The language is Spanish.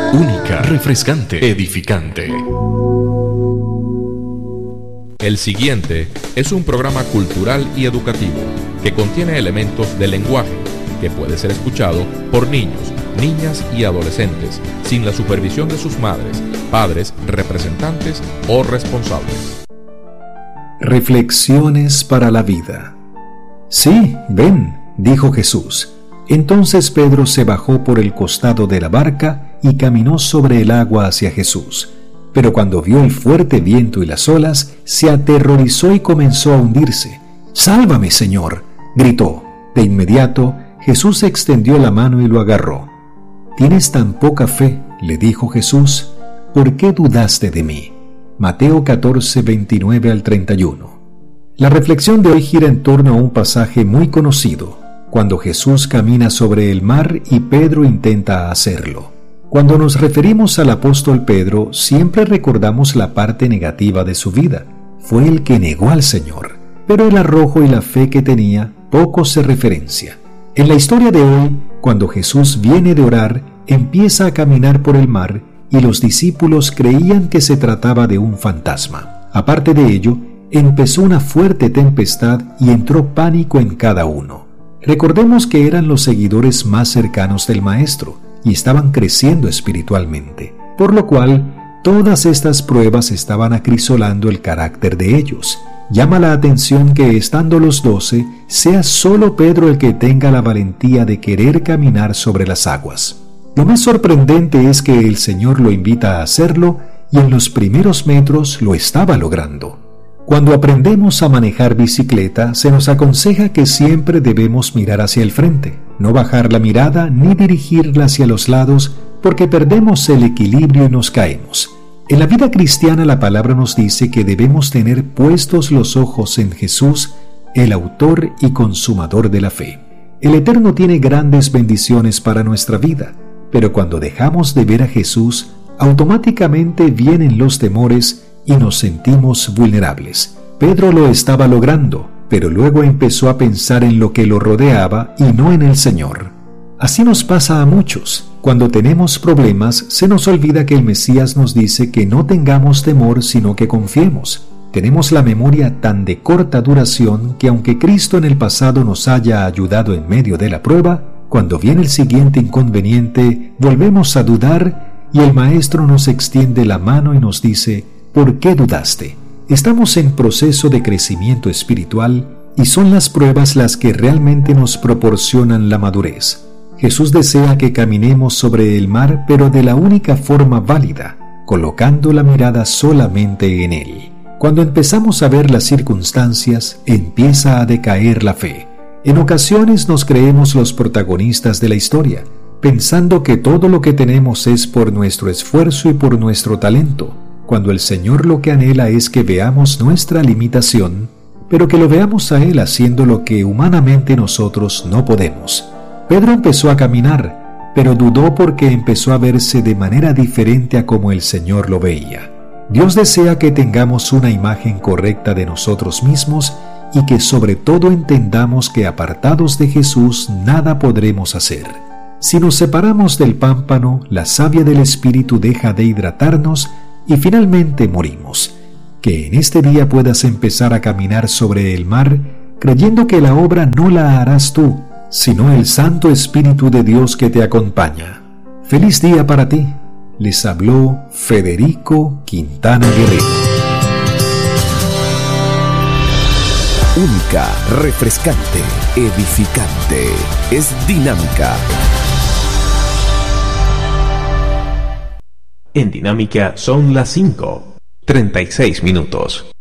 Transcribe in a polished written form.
Única, refrescante, edificante. El siguiente es un programa cultural y educativo que contiene elementos del lenguaje que puede ser escuchado por niños, niñas y adolescentes sin la supervisión de sus madres, padres, representantes o responsables. Reflexiones para la vida. Sí, ven, dijo Jesús. Entonces Pedro se bajó por el costado de la barca y caminó sobre el agua hacia Jesús. Pero cuando vio el fuerte viento y las olas, se aterrorizó y comenzó a hundirse. «¡Sálvame, Señor!», gritó. De inmediato, Jesús extendió la mano y lo agarró. «¿Tienes tan poca fe?», le dijo Jesús. «¿Por qué dudaste de mí?». Mateo 14, 29 al 31. La reflexión de hoy gira en torno a un pasaje muy conocido, cuando Jesús camina sobre el mar y Pedro intenta hacerlo. Cuando nos referimos al apóstol Pedro, siempre recordamos la parte negativa de su vida. Fue el que negó al Señor, pero el arrojo y la fe que tenía poco se referencia. En la historia de hoy, cuando Jesús viene de orar, empieza a caminar por el mar y los discípulos creían que se trataba de un fantasma. Aparte de ello, empezó una fuerte tempestad y entró pánico en cada uno. Recordemos que eran los seguidores más cercanos del Maestro y estaban creciendo espiritualmente, por lo cual todas estas pruebas estaban acrisolando el carácter de ellos. Llama la atención que, estando los 12, sea solo Pedro el que tenga la valentía de querer caminar sobre las aguas. Lo más sorprendente es que el Señor lo invita a hacerlo y en los primeros metros lo estaba logrando. Cuando aprendemos a manejar bicicleta, se nos aconseja que siempre debemos mirar hacia el frente, no bajar la mirada ni dirigirla hacia los lados, porque perdemos el equilibrio y nos caemos. En la vida cristiana la palabra nos dice que debemos tener puestos los ojos en Jesús, el autor y consumador de la fe. El Eterno tiene grandes bendiciones para nuestra vida, pero cuando dejamos de ver a Jesús, automáticamente vienen los temores y nos sentimos vulnerables. Pedro lo estaba logrando, pero luego empezó a pensar en lo que lo rodeaba y no en el Señor. Así nos pasa a muchos. Cuando tenemos problemas, se nos olvida que el Mesías nos dice que no tengamos temor, sino que confiemos. Tenemos la memoria tan de corta duración que aunque Cristo en el pasado nos haya ayudado en medio de la prueba, cuando viene el siguiente inconveniente, volvemos a dudar y el Maestro nos extiende la mano y nos dice: ¿por qué dudaste? Estamos en proceso de crecimiento espiritual y son las pruebas las que realmente nos proporcionan la madurez. Jesús desea que caminemos sobre el mar, pero de la única forma válida, colocando la mirada solamente en Él. Cuando empezamos a ver las circunstancias, empieza a decaer la fe. En ocasiones nos creemos los protagonistas de la historia, pensando que todo lo que tenemos es por nuestro esfuerzo y por nuestro talento, cuando el Señor lo que anhela es que veamos nuestra limitación, pero que lo veamos a Él haciendo lo que humanamente nosotros no podemos. Pedro empezó a caminar, pero dudó porque empezó a verse de manera diferente a como el Señor lo veía. Dios desea que tengamos una imagen correcta de nosotros mismos y que sobre todo entendamos que apartados de Jesús nada podremos hacer. Si nos separamos del pámpano, la savia del Espíritu deja de hidratarnos y finalmente morimos. Que en este día puedas empezar a caminar sobre el mar, creyendo que la obra no la harás tú, sino el Santo Espíritu de Dios que te acompaña. ¡Feliz día para ti! Les habló Federico Quintana Guerrero. Única, refrescante, edificante. Es dinámica. En Dinámica son las 5:36.